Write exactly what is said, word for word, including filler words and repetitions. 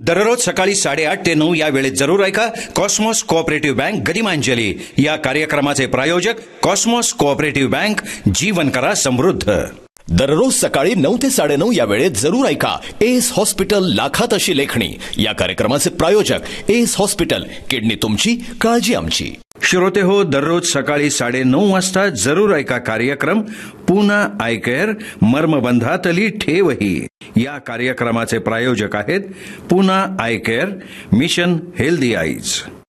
दररोज सकाळी साडेआठ ते नऊ या वेळेत जरूर ऐका कॉस्मॉस कोऑपरेटिव्ह बँक गदिमांजली या कार्यक्रमाचे प्रायोजक कॉस्मॉस कोऑपरेटिव्ह बँक, जीवन करा समृद्ध। दररोज सकाळी नऊ ते साडेनऊ या वेळेत जरूर ऐका एस हॉस्पिटल लाखात अशी लेखणी या कार्यक्रमाचे प्रायोजक एस हॉस्पिटल, किडनी तुमची, काळजी आमची। श्रोते हो, दररोज सकाळी साडेनऊ वाजता जरूर ऐका कार्यक्रम पुना आय केअर, मर्मबंधातली ठेवही या कार्यक्रमाचे प्रायोजक आहेत Poona I care, mission healthy eyes.